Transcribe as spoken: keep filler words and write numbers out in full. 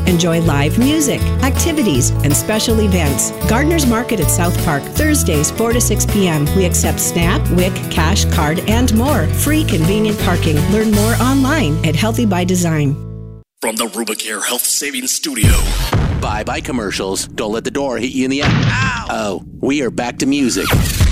Enjoy live music, activities, and special events. Gardner's Market at South Park, Thursdays, four to six p.m. We accept SNAP, W I C, cash, card, and more. Free convenient parking. Learn more online at Healthy by Design. From the Rubicare Health Savings Studio. Bye-bye commercials. Don't let the door hit you in the eye. Ow! Oh, we are back to music.